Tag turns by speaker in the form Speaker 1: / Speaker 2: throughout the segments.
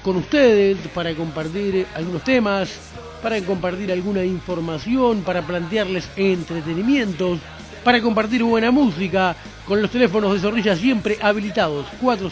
Speaker 1: con ustedes para compartir algunos temas, para compartir alguna información, para plantearles entretenimientos, para compartir buena música, con los teléfonos de Zorrilla siempre habilitados,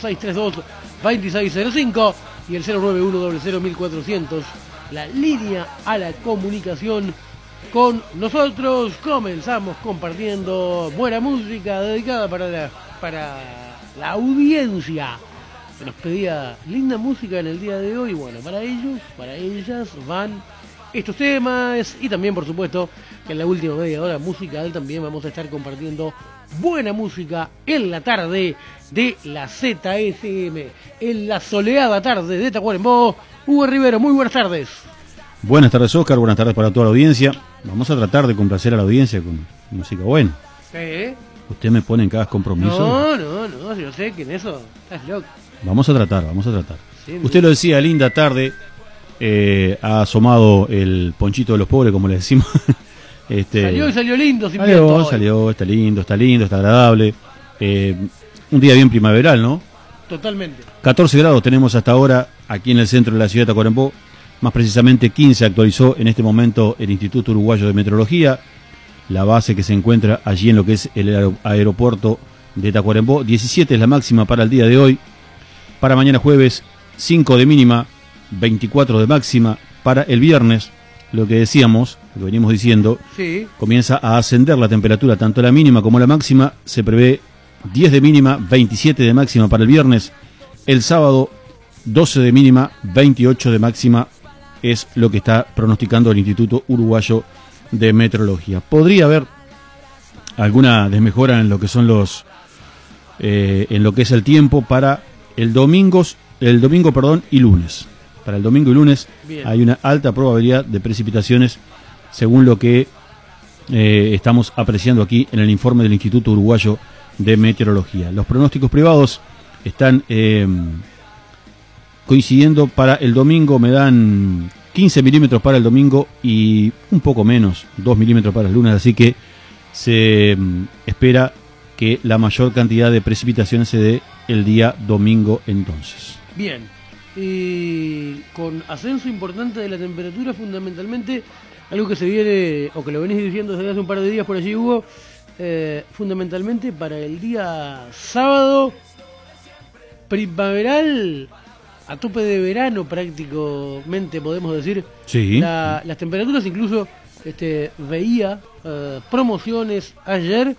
Speaker 1: 4632-2605 y el 091-001400, la línea a la comunicación con nosotros. Comenzamos compartiendo buena música dedicada para la audiencia que nos pedía linda música en el día de hoy. Bueno, para ellos, para ellas van estos temas, y también por supuesto que en la última media hora musical también vamos a estar compartiendo buena música en la tarde de la ZFM, en la soleada tarde de Tacuarembó. Hugo Rivero, muy buenas tardes.
Speaker 2: Buenas tardes, Oscar, buenas tardes para toda la audiencia. Vamos a tratar de complacer a la audiencia con música buena. ¿Usted me pone en cada compromiso?
Speaker 1: No, yo sé que en eso estás loco.
Speaker 2: Vamos a tratar.
Speaker 1: Sí,
Speaker 2: usted lo decía, linda tarde, ha asomado el ponchito de los pobres, como le decimos.
Speaker 1: Salió lindo,
Speaker 2: salió, está lindo, está agradable. Un día bien primaveral, ¿no?
Speaker 1: Totalmente.
Speaker 2: 14 grados tenemos hasta ahora aquí en el centro de la ciudad de Tacuarembó. Más precisamente 15 actualizó en este momento el Instituto Uruguayo de Meteorología, la base que se encuentra allí en lo que es el aeropuerto de Tacuarembó. 17 es la máxima para el día de hoy. Para mañana jueves, 5 de mínima, 24 de máxima. Para el viernes, lo que decíamos, lo que venimos diciendo,
Speaker 1: sí,
Speaker 2: comienza a ascender la temperatura, tanto la mínima como la máxima. Se prevé 10 de mínima, 27 de máxima para el viernes. El sábado, 12 de mínima, 28 de máxima. Es lo que está pronosticando el Instituto Uruguayo de Meteorología. Podría haber alguna desmejora en lo que son en lo que es el tiempo para el domingo y lunes. Para el domingo y lunes
Speaker 1: bien,
Speaker 2: hay una alta probabilidad de precipitaciones, según lo que estamos apreciando aquí en el informe del Instituto Uruguayo de Meteorología. Los pronósticos privados están coincidiendo para el domingo. Me dan 15 milímetros para el domingo y un poco menos, 2 milímetros para el lunes, así que se espera que la mayor cantidad de precipitaciones se dé el día domingo entonces.
Speaker 1: Bien, y con ascenso importante de la temperatura, fundamentalmente, algo que se viene, o que lo venís diciendo desde hace un par de días por allí, Hugo, fundamentalmente para el día sábado, primaveral, a tope de verano prácticamente, podemos decir.
Speaker 2: Sí.
Speaker 1: Las temperaturas, incluso veía promociones ayer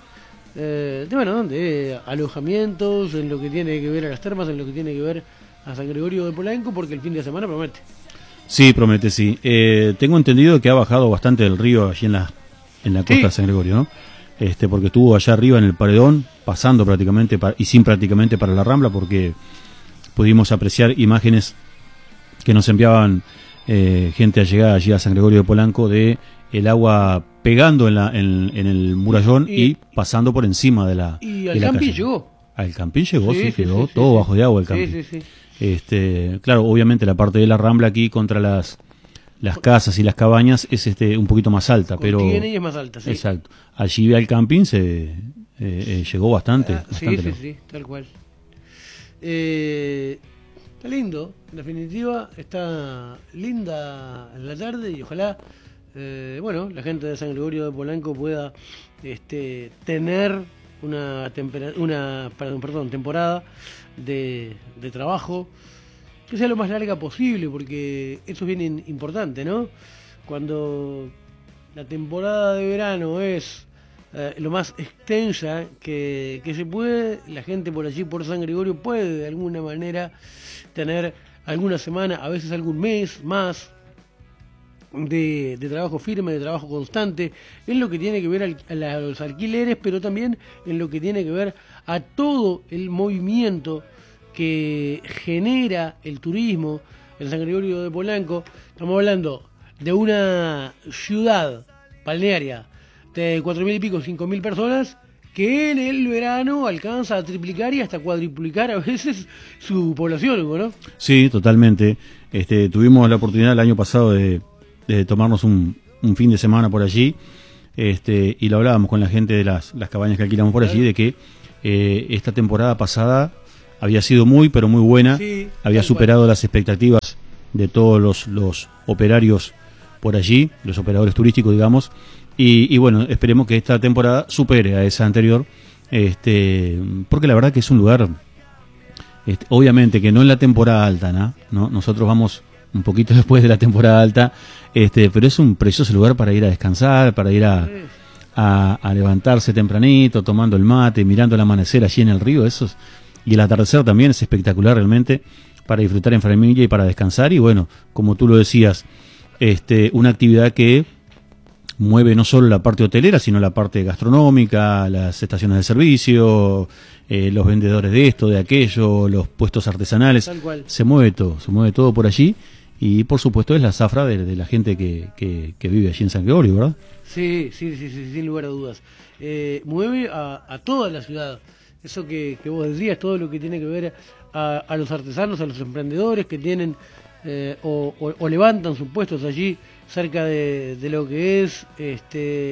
Speaker 1: de alojamientos, en lo que tiene que ver a las termas, en lo que tiene que ver a San Gregorio de Polanco, porque el fin de semana promete.
Speaker 2: Sí, promete, sí. Tengo entendido que ha bajado bastante el río allí en la costa de San Gregorio, ¿no? Porque estuvo allá arriba en el paredón, pasando prácticamente y sin prácticamente para la Rambla, porque pudimos apreciar imágenes que nos enviaban gente allegada allí a San Gregorio de Polanco de el agua pegando en el murallón y pasando por encima de la
Speaker 1: y
Speaker 2: de
Speaker 1: al
Speaker 2: la
Speaker 1: camping
Speaker 2: calle.
Speaker 1: llegó.
Speaker 2: Al camping llegó,
Speaker 1: Sí,
Speaker 2: quedó
Speaker 1: sí,
Speaker 2: todo
Speaker 1: sí,
Speaker 2: bajo de agua el camping.
Speaker 1: Sí.
Speaker 2: Claro, obviamente la parte de la Rambla aquí contra las casas y las cabañas es un poquito más alta, pero
Speaker 1: Tiene y es más alta, sí.
Speaker 2: Exacto. Allí al camping se llegó bastante.
Speaker 1: Sí, tal cual. Está lindo, en definitiva, está linda en la tarde y ojalá, la gente de San Gregorio de Polanco pueda tener una temporada de trabajo que sea lo más larga posible, porque eso es bien importante, ¿no? Cuando la temporada de verano es lo más extensa que se puede, la gente por allí, por San Gregorio, puede de alguna manera tener alguna semana, a veces algún mes más de trabajo firme, de trabajo constante, en lo que tiene que ver a los alquileres, pero también en lo que tiene que ver a todo el movimiento que genera el turismo en San Gregorio de Polanco. Estamos hablando de una ciudad balnearia de 4.000 y pico, 5.000 personas, que en el verano alcanza a triplicar y hasta cuadriplicar a veces su población, ¿no?
Speaker 2: Sí, totalmente. Tuvimos la oportunidad el año pasado de tomarnos un fin de semana por allí, y lo hablábamos con la gente de las cabañas que alquilamos por allí, de que esta temporada pasada había sido muy, pero muy buena,
Speaker 1: sí,
Speaker 2: había superado las expectativas de todos los operarios por allí, los operadores turísticos, digamos, y bueno, esperemos que esta temporada supere a esa anterior, porque la verdad que es un lugar, obviamente que no en la temporada alta, ¿no? Nosotros vamos un poquito después de la temporada alta, pero es un precioso lugar para ir a descansar, para ir a levantarse tempranito, tomando el mate, mirando el amanecer allí en el río, y el atardecer también es espectacular realmente, para disfrutar en familia y para descansar, y bueno, como tú lo decías, una actividad que mueve no solo la parte hotelera, sino la parte gastronómica, las estaciones de servicio, los vendedores de esto, de aquello, los puestos artesanales.
Speaker 1: Tal cual.
Speaker 2: Se mueve todo por allí, y por supuesto es la zafra de la gente que vive allí en San Gregorio, ¿verdad?
Speaker 1: Sí, sin lugar a dudas. Mueve a toda la ciudad. Eso que vos decías, todo lo que tiene que ver a los artesanos, a los emprendedores que tienen o levantan sus puestos allí cerca de lo que es